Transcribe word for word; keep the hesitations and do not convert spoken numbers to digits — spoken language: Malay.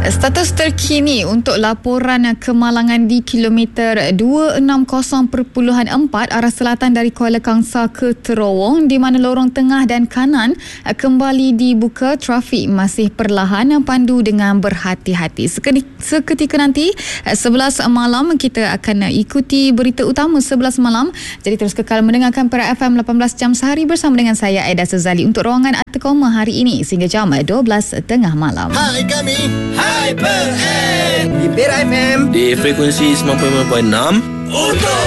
Status terkini untuk laporan kemalangan di kilometer dua enam kosong perpuluhan empat arah selatan dari Kuala Kangsar ke Terowong, di mana lorong tengah dan kanan kembali dibuka. Trafik masih perlahan, pandu dengan berhati-hati. Seketika nanti sebelas malam kita akan ikuti berita utama sebelas malam. Jadi terus kekal mendengarkan Perak F M lapan belas jam sehari bersama dengan saya Aida Sezali untuk ruangan Atekoma hari ini sehingga jam dua belas tengah malam. Hai kami Hyper X di Perak F M di frekuensi sembilan puluh lima perpuluhan enam untuk